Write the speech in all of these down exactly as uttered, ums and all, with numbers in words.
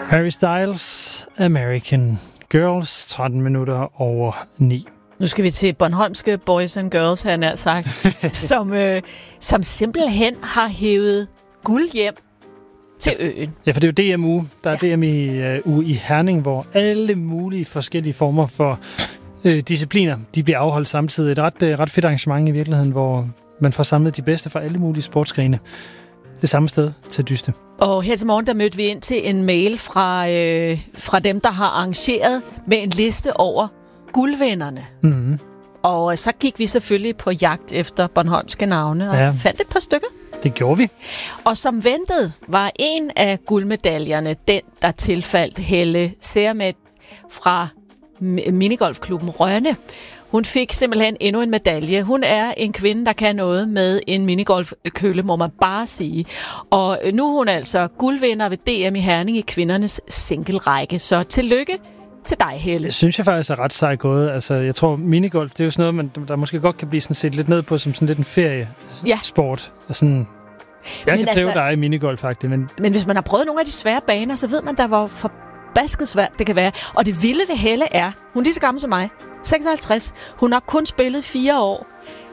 Harry Styles, American Girls, tretten minutter over ni. Nu skal vi til Bornholmske Boys and Girls, han har sagt, som, øh, som simpelthen har hævet guld hjem til ja, øen. Ja, for det er jo D M-uge. Der er ja. D M i uh, i Herning, hvor alle mulige forskellige former for øh, discipliner, de bliver afholdt samtidig. Et ret, øh, ret fedt arrangement i virkeligheden, hvor man får samlet de bedste fra alle mulige sportsgrene. Det samme sted til Dyste. Og her til morgen, der mødte vi ind til en mail fra, øh, fra dem, der har arrangeret med en liste over guldvinderne. Mm-hmm. Og øh, så gik vi selvfølgelig på jagt efter bornholmske navne og ja. fandt et par stykker. Det gjorde vi. Og som ventet var en af guldmedaljerne den, der tilfaldt Helle Sermet fra minigolfklubben Rønne. Hun fik simpelthen endnu en medalje. Hun er en kvinde, der kan noget med en minigolfkølle, må man bare sige. Og nu er hun altså guldvinder ved D M i Herning i kvindernes singlerække. Så tillykke til dig, Helle. Det synes jeg faktisk er ret sejt gået. Altså, jeg tror, minigolf, det er jo sådan noget, man, der måske godt kan blive sådan set lidt ned på, som sådan lidt en feriesport. Ja. Sådan, jeg men kan tæve altså, dig i minigolf, faktisk. Men... men hvis man har prøvet nogle af de svære baner, så ved man, der hvor forbasket svært det kan være. Og det vilde ved Helle er, hun er lige så gammel som mig, seksoghalvtreds. Hun har kun spillet fire år.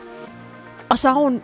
Og så har hun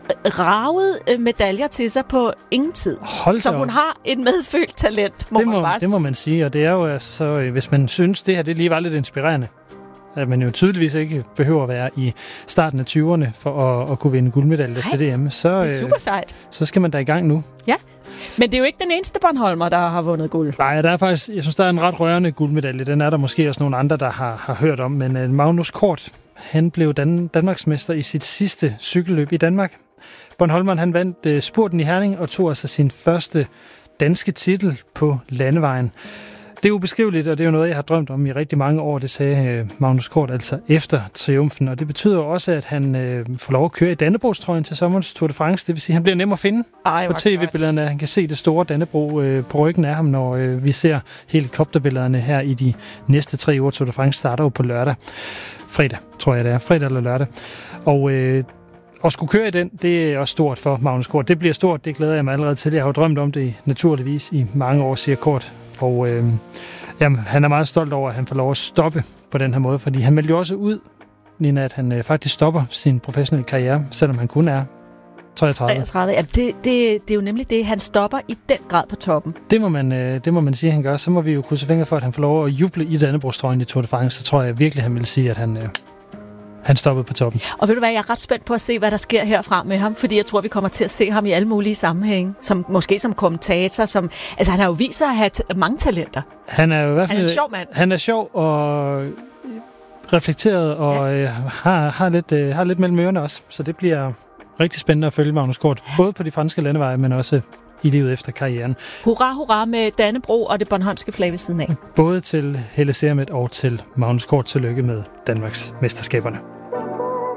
raget medaljer til sig på ingen tid. Hold så hun har et medfølt talent, må det man må, bare det sige. må man sige, og det er jo altså, hvis man synes, det her det lige var lidt inspirerende, at man jo tydeligvis ikke behøver at være i starten af tyverne for at, at kunne vinde guldmedaljer til D M, så, det er super sejt. Så skal man da i gang nu. Ja, men det er jo ikke den eneste Bornholmer, der har vundet guld. Nej, der er faktisk, jeg synes, der er en ret rørende guldmedalje. Den er der måske også nogle andre, der har, har hørt om, men Magnus Kort, han blev Dan- Danmarksmester i sit sidste cykelløb i Danmark. Bornholmeren, han vandt uh, spurten i Herning og tog altså sin første danske titel på landevejen. Det er ubeskriveligt, og det er jo noget, jeg har drømt om i rigtig mange år, det sagde uh, Magnus Kort altså efter triumfen. Og det betyder også, at han uh, får lov at køre i Dannebrogstrøjen til sommerens Tour de France. Det vil sige, at han bliver nem at finde Ej, på tv-billederne. Han kan se det store Dannebro uh, på ryggen af ham, når uh, vi ser helikopterbillederne her i de næste tre uger. Tour de France starter jo på lørdag. Fredag, tror jeg det er. Fredag eller lørdag. Og uh, at skulle køre i den, det er også stort for Magnus Kort. Det bliver stort, det glæder jeg mig allerede til. Jeg har jo drømt om det naturligvis i mange år, siger Kort. Og øh, jamen, han er meget stolt over, at han får lov at stoppe på den her måde, fordi han meldte jo også ud, Nina, at han øh, faktisk stopper sin professionelle karriere, selvom han kun er treogtredive. treogtredive. Ja, det, det, det er jo nemlig det, han stopper i den grad på toppen. Det må man, øh, det må man sige, at han gør. Så må vi jo krydse fingre for, at han får lov at juble i Dannebrogstrøjen i Tour de France. Så tror jeg virkelig, han vil sige, at han... Øh, Han stoppede på toppen. Og ved du hvad, jeg er ret spændt på at se, hvad der sker herfra med ham, fordi jeg tror, vi kommer til at se ham i alle mulige sammenhænge. Som, måske som kommentator, som... Altså, han har jo vist sig at have t- mange talenter. Han er jo i hvert fald... Han er en sjov mand. Han er sjov og reflekteret og ja. øh, har, har, lidt, øh, har lidt mellem ørerne også. Så det bliver rigtig spændende at følge Magnus Kort. Ja. Både på de franske landeveje, men også i livet efter karrieren. Hurra, hurra med Dannebro og det bornholmske flag ved siden af. Både til Helle Sermet og til Magnus Kort. Tillykke med Danmarks mesterskaberne.